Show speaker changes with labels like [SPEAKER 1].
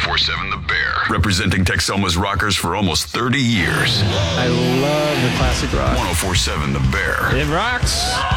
[SPEAKER 1] 1047 The Bear. Representing Texoma's rockers for almost 30 years.
[SPEAKER 2] I love the classic rock.
[SPEAKER 1] 1047 The Bear.
[SPEAKER 2] It rocks.